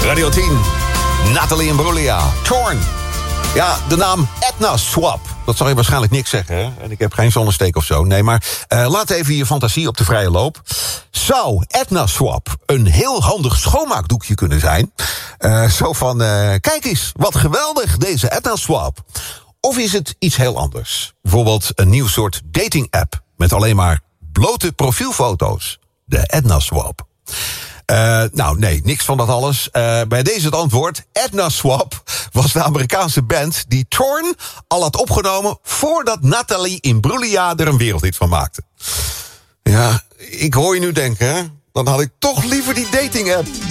Radio 10. Nathalie Imbruglia. Torn. Ja, de naam Edna Swap. Dat zal je waarschijnlijk niks zeggen, hè? En ik heb geen zonnesteek of zo. Nee, maar laat even je fantasie op de vrije loop. Zou Edna Swap een heel handig schoonmaakdoekje kunnen zijn? Zo van, kijk eens, wat geweldig, deze Edna Swap. Of is het iets heel anders? Bijvoorbeeld een nieuw soort dating-app met alleen maar blote profielfoto's. De Edna Swap. Nou, nee, niks van dat alles. Bij deze het antwoord. Edna Swap was de Amerikaanse band die Torn al had opgenomen voordat Nathalie Imbruglia er een wereldhit van maakte. Ja, ik hoor je nu denken, hè? Dan had ik toch liever die dating-app.